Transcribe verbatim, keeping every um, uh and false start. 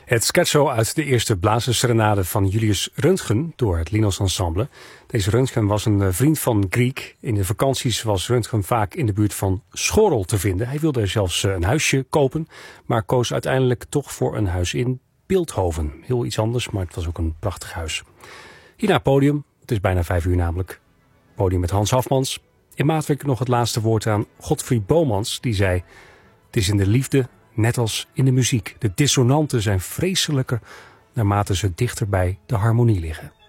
Het scherzo uit de eerste blazersserenade van Julius Röntgen door het Linos Ensemble. Deze Röntgen was een vriend van Grieg. In de vakanties was Röntgen vaak in de buurt van Schorl te vinden. Hij wilde zelfs een huisje kopen, maar koos uiteindelijk toch voor een huis in Bilthoven. Heel iets anders, maar het was ook een prachtig huis. Hierna podium, het is bijna vijf uur namelijk. Podium met Hans Hafmans. In Maatwerk nog het laatste woord aan Godfried Bomans, die zei: het is in de liefde net als in de muziek. De dissonanten zijn vreselijker naarmate ze dichter bij de harmonie liggen.